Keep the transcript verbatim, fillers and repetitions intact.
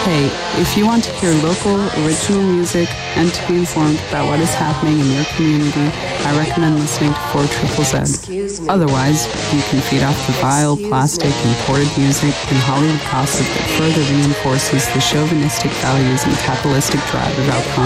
Hey, if you want to hear local, original music and to be informed about what is happening in your community, I recommend listening to four Triple Z. Otherwise, you can feed off the vile, plastic, imported music and Hollywood gossip that further reinforces the chauvinistic values and capitalistic drive of Alcon.